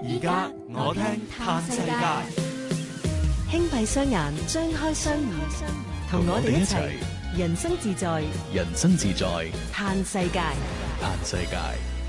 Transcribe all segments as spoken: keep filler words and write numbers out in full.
而家我聽嘆世界， 輕閉雙眼，張開雙耳，同我哋一齊人生自在， 人生自在嘆世界， 嘆世界。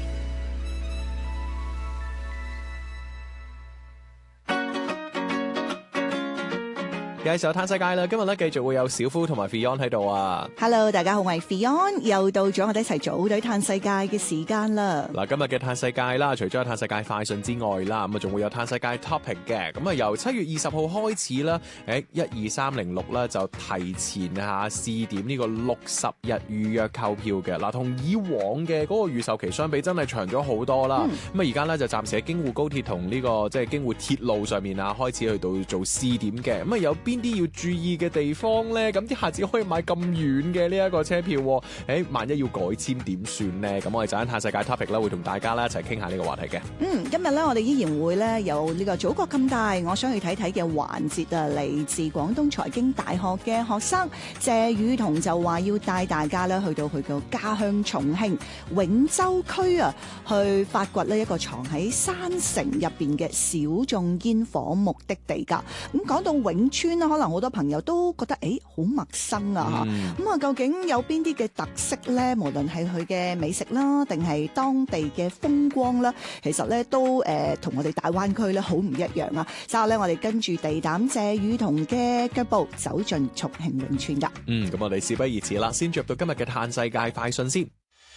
繼續嘆世界啦！今日咧繼續會有小夫同埋 Fion 喺度啊。 Hello， 大家好，我係 Fion， 又到咗我哋一齊組隊嘆世界嘅時間啦。 嗱，今日嘅嘆世界啦，除咗有嘆世界快訊之外啦，咁啊仲會有嘆世界 topic 嘅。咁啊由七月二十號開始啦，誒一二三零六啦就提前啊試點呢個六十日預約購票嘅。嗱，同以往嘅嗰個預售期相比，真係長咗好多啦。咁啊而家咧就暫時喺京滬高鐵同呢個即係京滬鐵路上面啊開始去到做試點嘅。咁啊有邊啲要注意嘅地方咧？咁啲客只可以買咁遠嘅呢一個車票，誒，萬一要改簽點算呢？咁我哋陣間嘆世界 topic 咧，會同大家咧一齊傾下呢個話題嘅。 嗯，今日咧我哋依然會咧有呢個祖國咁大，我想去睇睇嘅環節啊，嚟自廣東財經大學嘅學生謝宇彤就話要帶大家咧去到佢嘅家鄉重慶永州區啊，去發掘呢一個藏喺山城入邊嘅小眾煙火目的地㗎。咁講到永川啦，可能好多朋友都覺得誒好陌生啊嚇，咁啊、嗯、究竟有邊啲嘅特色咧？無論係佢嘅美食啦，定係當地嘅風光啦，其實咧都誒同、呃、我哋大灣區咧好唔一樣啊！之後咧，我哋跟住地膽謝宇彤嘅腳步走進重慶永川噶。 嗯，咁我哋事不宜遲啦，先進入到今日嘅嘆世界快訊先。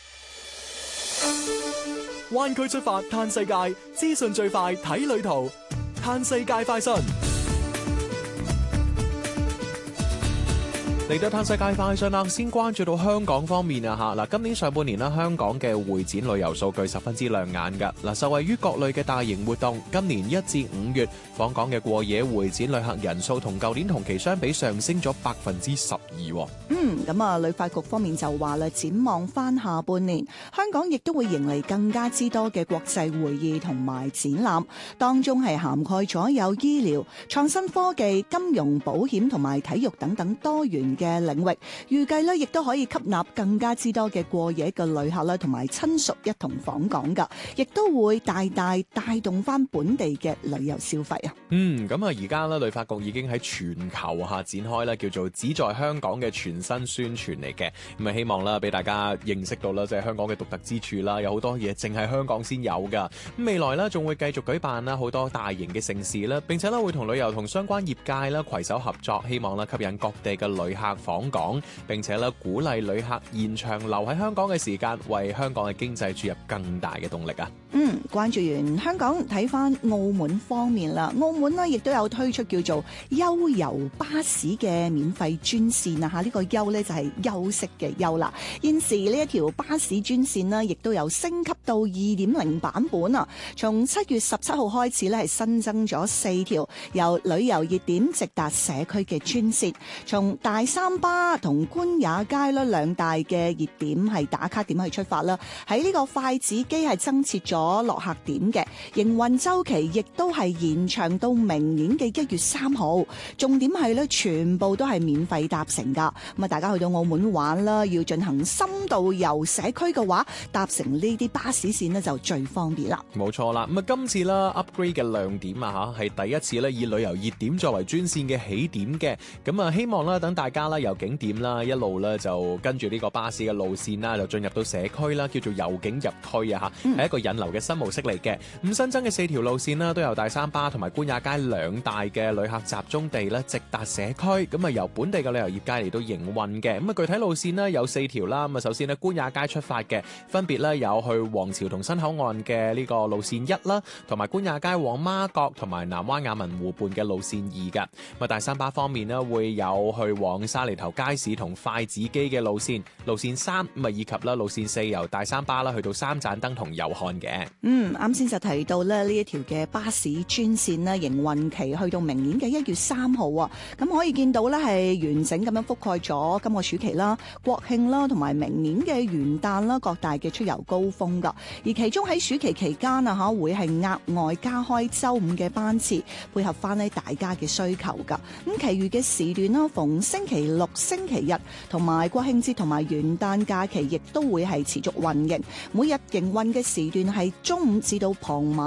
灣區出發嘆世界，資訊最快睇旅途，嘆世界快訊。嚟到嘆世界快訊啦，先關注到香港方面啊嚇嗱，今年上半年啦，香港嘅會展旅遊數據十分之亮眼㗎嗱，受惠於各類嘅大型活動，今年一至五月訪港嘅過夜會展旅客人數同舊年同期相比上升咗百分之十二。 嗯，咁啊，旅發局方面就話啦，展望翻下半年，香港亦都會迎嚟更加之多嘅國際會議同埋展覽，當中係涵蓋咗有醫療、創新科技、金融、保險同埋體育等等多元嘅領域，預計咧亦都可以吸納更加之多嘅過夜嘅旅客啦，同埋親屬一同訪港噶，亦都會大大帶動翻本地嘅旅遊消費啊。 嗯，咁啊，而家咧旅發局已經喺全球下展開咧叫做只在香港嘅全新宣傳嚟嘅，咁啊希望啦俾大家認識到啦，即係香港嘅獨特之處啦，有好多嘢淨係香港先有噶。咁未來咧仲會繼續舉辦啦好多大型嘅盛事啦，並且咧會同旅遊同相關業界啦攜手合作，希望啦吸引各地嘅旅客訪港，並且咧鼓勵旅客延長留喺香港嘅時間，為香港嘅經濟注入更大嘅動力啊！ 嗯，關注完香港，睇翻澳門方面啦。澳門呢亦都有推出叫做悠遊巴士嘅免費專線啊！嚇，呢個悠呢就係休息嘅休啦。現時呢一條巴士專線呢，亦都有升級到二點零版本啊！從七月十七號開始呢，係新增咗四條由旅遊熱點直達社區嘅專線，從大三巴同官也街咧兩大嘅熱點係打卡點去出發啦。喺呢個筷子基係增設咗落客點嘅，營運週期亦都係延長到明年嘅一月三號。重點係咧，全部都係免費搭乘噶。咁啊，大家去到澳門玩啦，要進行深度遊社區嘅話，搭乘呢啲巴士線呢就最方便啦。 冇錯啦，咁啊今次啦 upgrade 嘅亮點啊嚇，係第一次咧以旅遊熱點作為專線嘅起點嘅。咁啊希望啦等大家啦由景點啦一路咧就跟住呢個巴士嘅路線啦，就進入到社區啦，叫做由景入區啊嚇，係、嗯、一個引流嘅新模式嚟嘅。咁新增嘅四條路線啦，都由大三巴同埋官也街兩大嘅旅客集中地咧，直達社區。咁啊由本地嘅旅遊業界嚟到營運嘅。咁啊具體路線呢有四條啦。咁啊首先呢，官也街出發嘅，分別咧有去皇朝同新口岸嘅呢個路線一啦，同埋官也街往媽閣同埋南灣雅文湖畔嘅路線二噶。咁啊大三巴方面呢，會有去往沙梨頭街市同筷子基嘅路線，路線三咁啊以及啦路線四由大三巴啦去到三盞燈同祐漢嘅。 嗯，啱先就提到咧呢一條嘅巴士專線咧營運期去到明年嘅一月三號啊，咁可以見到咧係完整咁樣覆蓋咗今個暑期啦、國慶啦同埋明年嘅元旦啦各大嘅出遊高峰噶。而其中喺暑期期間啊嚇會係額外加開週五嘅班次，配合翻咧大家嘅需求噶。咁其餘嘅時段啦，逢星期六、星期日同埋國慶節同埋元旦假期，亦都會係持續運營。每日營運嘅時段係中午至到傍晚